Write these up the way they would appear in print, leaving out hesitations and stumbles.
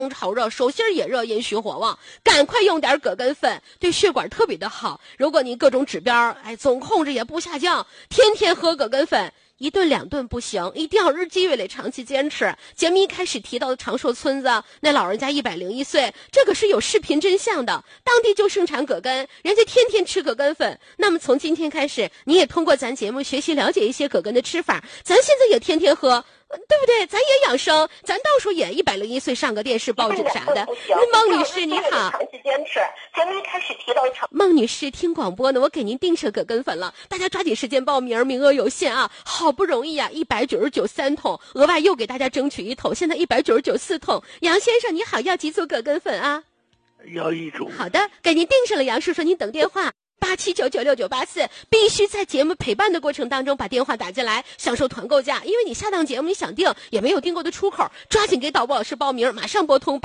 潮热，手心也热，阴虚火旺，赶快用点葛根粉，对血管特别的好。如果您各种指标总控制也不下降，天天喝葛根粉，1顿2顿不行，一定要日积月累，长期坚持。节目一开始提到的长寿村子，那老人家101岁，这可是有视频真相的，当地就盛产葛根，人家天天吃葛根粉。那么从今天开始，你也通过咱节目学习了解一些葛根的吃法，咱现在也天天喝，对不对？咱也养生，咱到时候也101岁上个电视报纸啥的。孟女士你好， 长期坚持。节目一开始提到孟女士听广播呢，我给您订上葛根粉了，大家抓紧时间报名，名额有限啊！好不容易啊，199 3桶，额外又给大家争取1桶，现在199 4桶。杨先生你好，要几组葛根粉啊？ 要1组。 好的，给您订上了。杨叔叔您等电话。87996984，必须在节目陪伴的过程当中把电话打进来，享受团购价。因为你下档节目你想订也没有订购的出口，抓紧给导播老师报名，马上拨通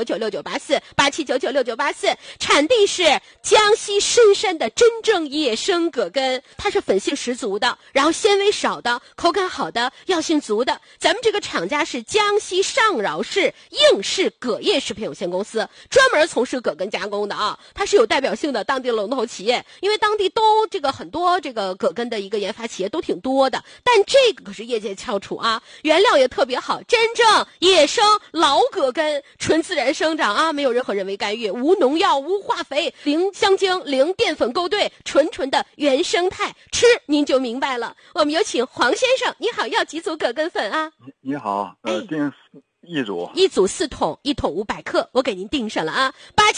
87996984，87996984。产地是江西深山的真正野生葛根，它是粉性十足的，然后纤维少的，口感好的，药性足的。咱们这个厂家是江西上饶市应氏葛业食品有限公司，专门从事葛根加工的啊，它是有代表性的当地龙头企业。因为当地都很多葛根的一个研发企业都挺多的，但这个可是业界翘楚啊，原料也特别好，真正野生老葛根，纯自然生长啊，没有任何人为干预，无农药无化肥，零香精零淀粉勾兑，纯的原生态，吃您就明白了。我们有请黄先生，你好，要几组葛根粉啊？ 你好，订1组 ，1组4桶，1桶500克，我给您订上了啊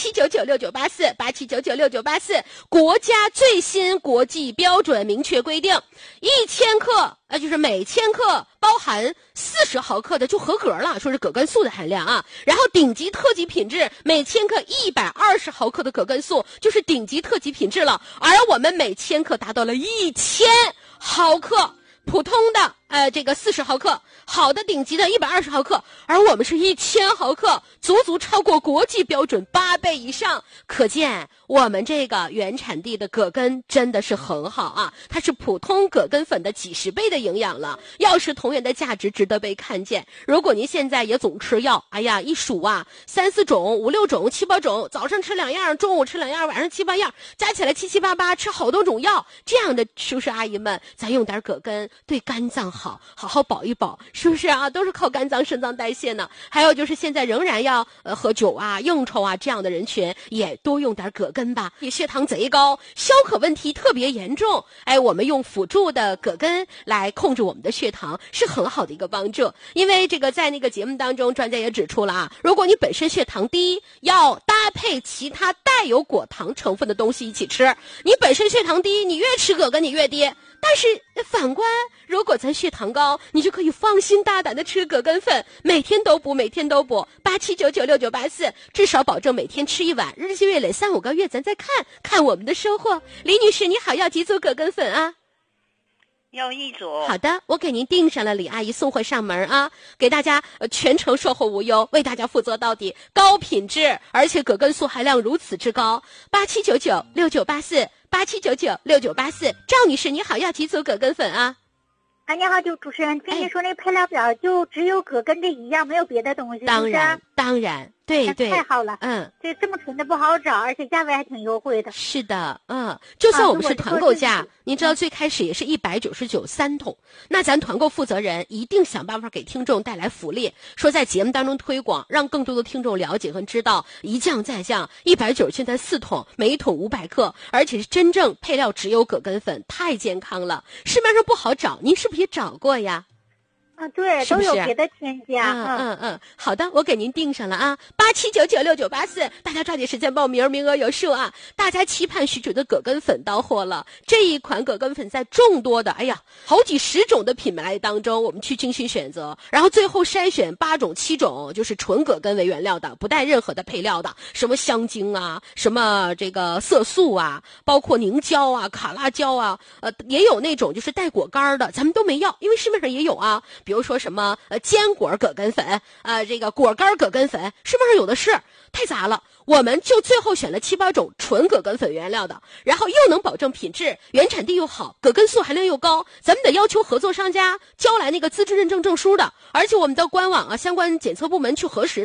！87996984，87996984，国家最新国际标准明确规定，1000克，就是每1000克包含40毫克的就合格了，说是葛根素的含量啊。然后顶级特级品质，每1000克120毫克的葛根素就是顶级特级品质了，而我们每1000克达到了1000毫克。普通的这个40毫克，好的顶级的120毫克，而我们是1000毫克，足超过国际标准8倍以上。可见我们这个原产地的葛根真的是很好啊，它是普通葛根粉的几十倍的营养了，药食同源的价值值得被看见。如果您现在也总吃药，哎呀，一数啊，3、4种、5、6种、7、8种，早上吃2样，中午吃2样，晚上7、8样，加起来7、7、8、8，吃好多种药。这样的叔叔阿姨们，咱用点葛根。对肝脏好，好好保一保，是不是啊？都是靠肝脏、肾脏代谢呢。还有就是现在仍然要喝酒啊、应酬啊这样的人群，也多用点葛根吧。你血糖贼高，消渴问题特别严重，我们用辅助的葛根来控制我们的血糖，是很好的一个帮助。因为这个在那个节目当中，专家也指出了啊，如果你本身血糖低，要搭配其他带有果糖成分的东西一起吃。你本身血糖低，你越吃葛根你越低。但是反观，如果咱血糖高，你就可以放心大胆的吃葛根粉，每天都补，87996984，至少保证每天吃1碗，日积月累3、5个月，咱再看我们的收获。李女士你好，要几组葛根粉啊？ 要1组。 好的，我给您订上了，李阿姨送货上门啊，给大家全程售后无忧，为大家负责到底，高品质，而且葛根素含量如此之高。87996984，87996984，赵女士你好，要几组葛根粉啊？ 你好，就主持人，听你说那配料表就只有葛根这一样，没有别的东西。 当然，对， 太好了，这么纯的不好找，而且价位还挺优惠的。 是的，就算我们是团购价，您知道最开始也是199 3桶，那咱团购负责人一定想办法给听众带来福利，说在节目当中推广，让更多的听众了解和知道，一降再降，190现在4桶，每1桶500克，而且是真正配料只有葛根粉，太健康了，市面上不好找，您是不是也找过呀？ 对， 是不是都有别的添加。 好的，我给您订上了啊，87996984，大家抓紧时间报名，名额有数啊！大家期盼许久的葛根粉到货了，这一款葛根粉在众多的好几十种的品牌当中，我们去精心选择，然后最后筛选8种7种，就是纯葛根为原料的，不带任何的配料的，什么香精啊，什么这个色素啊，包括凝胶啊、卡拉胶啊，也有那种就是带果干的，咱们都没要，因为市面上也有啊。比如说什么坚果葛根粉这个果干葛根粉，市面上有的是，太杂了。我们就最后选了7、8种纯葛根粉原料的，然后又能保证品质，原产地又好，葛根素含量又高，咱们得要求合作商家交来那个资质认证证书的，而且我们到官网相关检测部门去核实的。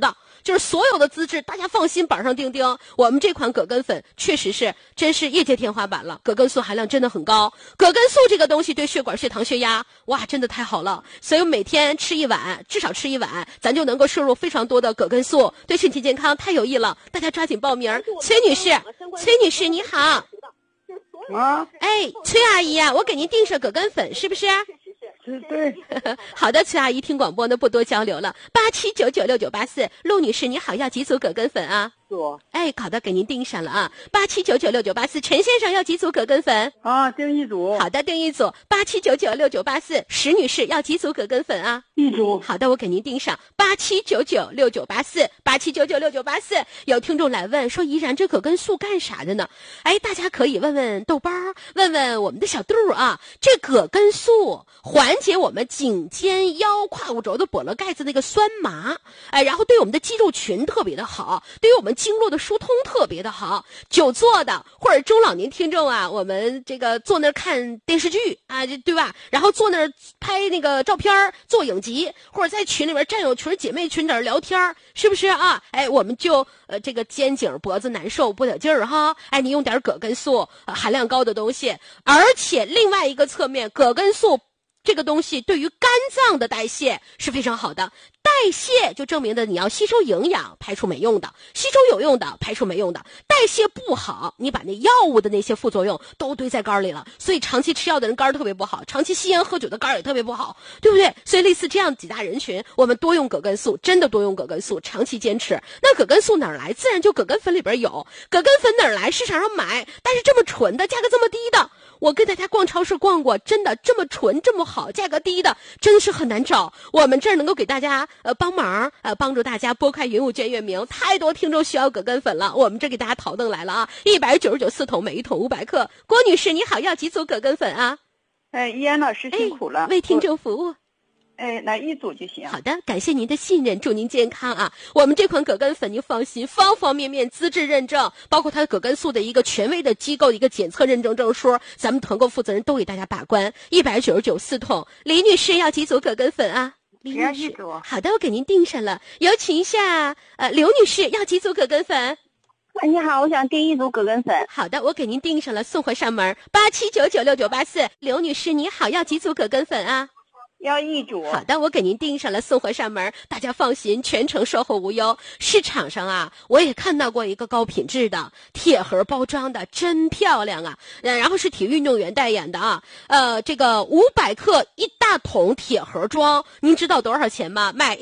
就是所有的资质，大家放心板上钉钉。我们这款葛根粉确实是真是业界天花板了，葛根素含量真的很高。葛根素这个东西对血管、血糖、血压，哇，真的太好了。所以每天吃一碗，至少吃一碗，咱就能够摄入非常多的葛根素，对身体健康太有益了。大家抓紧报名。崔女士，崔女士你好。 啊， 哎，崔阿姨呀，我给您订上葛根粉，是不是？ 是对。 好的，崔阿姨听广播呢，不多交流了。87996984，陆女士你好，要几组葛根粉啊？哎，好的，给您订上了啊。87996984，陈先生要几组葛根粉？ 啊，订一组。 好的，订一组。87996984，石女士要几组葛根粉啊？ 一组。 好的，我给您订上。87996984，87996984。有听众来问说，怡然这葛根素干啥的呢？哎，大家可以问问豆包，问问我们的小杜啊。这葛根素缓解我们颈肩腰胯骨轴的跛了盖子那个酸麻，哎，然后对我们的肌肉群特别的好，对于我们经络的疏通特别的好。久坐的或者中老年听众啊，我们这个坐那儿看电视剧啊，对吧？然后坐那儿拍那个照片，做影集，或者在群里面战友群、姐妹群在那儿聊天，是不是啊？哎，我们就这个肩颈脖子难受不得劲儿哈，哎，你用点葛根素，含量高的东西。而且另外一个侧面，葛根素这个东西对于肝脏的代谢是非常好的。代谢就证明的你要吸收营养，排除没用的；吸收有用的，排除没用的。代谢不好，你把那药物的那些副作用都堆在肝里了。所以长期吃药的人肝特别不好，长期吸烟喝酒的肝也特别不好，对不对？所以类似这样几大人群，我们多用葛根素，真的多用葛根素，长期坚持。那葛根素哪儿来？自然就葛根粉里边有。葛根粉哪儿来？市场上买，但是这么纯的，价格这么低的，我跟大家逛超市逛过，真的这么纯这么好，价格低的真的是很难找。我们这儿能够给大家帮忙帮助大家拨开云雾见月明，太多听众需要葛根粉了，我们这给大家淘登来了啊！199四桶，每一桶500克。郭女士你好，要几组葛根粉啊？ 依然老师辛苦了， 为听众服务。 来一组就行。 好的，感谢您的信任，祝您健康啊！我们这款葛根粉您放心，方方面面资质认证，包括它的葛根素的一个权威的机构的一个检测认证证书，咱们团购负责人都给大家把关。199四桶。李女士要几组葛根粉啊？李女士，好的，我给您订上了。有请一下刘女士要几组葛根粉？ 你好，我想订一组葛根粉。 好的，我给您订上了，送货上门。87996984。刘女士你好，要几组葛根粉啊？ 要一组。 好的，我给您订上了，送货上门，大家放心，全程售后无忧。市场上啊，我也看到过一个高品质的铁盒包装的，真漂亮啊！然后是体育运动员代言的啊。这个500克一大桶铁盒装，您知道多少钱吗？卖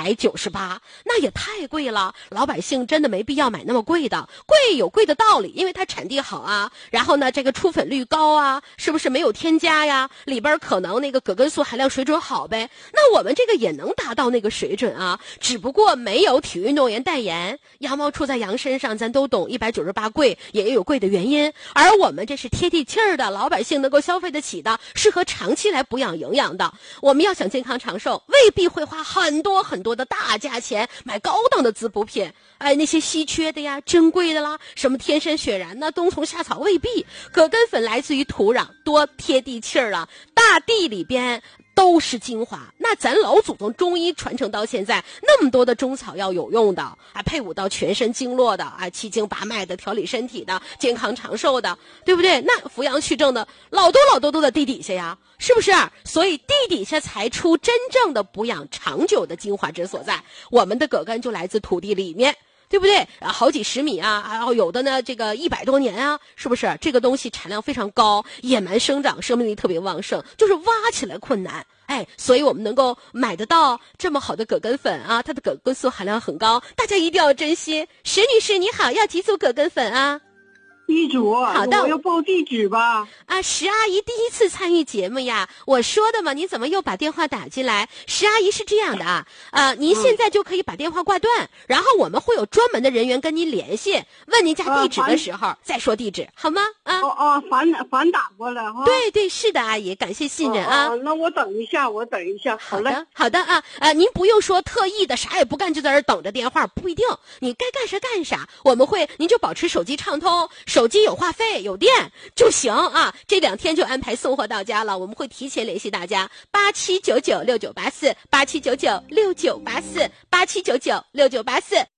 198，那也太贵了。老百姓真的没必要买那么贵的，贵有贵的道理，因为它产地好啊。然后呢，这个出粉率高啊，是不是没有添加呀？里边可能那个葛根素含量水准好呗，那我们这个也能达到那个水准啊，只不过没有体育运动员代言。羊毛出在羊身上，咱都懂，198贵也有贵的原因。而我们这是贴地气儿的，老百姓能够消费得起的，适合长期来补养营养的。我们要想健康长寿，未必会花很多很多的大价钱买高档的滋补品，哎，那些稀缺的呀、珍贵的啦，什么天山雪然呢、冬虫夏草，未必。葛根粉来自于土壤，多贴地气儿了，大地里边都是精华。那咱老祖宗中医传承到现在，那么多的中草药有用的啊，配伍到全身经络的啊，七经八脉的，调理身体的，健康长寿的，对不对？那扶阳祛症的老多都在地底下呀，是不是？所以地底下才出真正的补养长久的精华之所在。我们的葛根就来自土地里面，对不对？好几十米啊，然后有的呢，这个100多年啊，是不是？这个东西产量非常高，野蛮生长，生命力特别旺盛，就是挖起来困难。哎，所以我们能够买得到这么好的葛根粉啊，它的葛根素含量很高，大家一定要珍惜。石女士你好，要几组葛根粉啊？ 一组。 好的， 我要报地址吧。 啊，石阿姨第一次参与节目呀，我说的嘛，你怎么又把电话打进来？石阿姨是这样的啊，您现在就可以把电话挂断，然后我们会有专门的人员跟您联系，问您家地址的时候再说地址，好吗？啊， 反打过来哈。 对对，是的，阿姨，感谢信任啊。 那我等一下。好嘞， 好的啊，您不用说特意的啥也不干就在这儿等着电话，不一定，你该干啥干啥，我们会，您就保持手机畅通，手机有话费有电就行啊。这2天就安排送货到家了，我们会提前联系大家。87996984，87996984，87996984。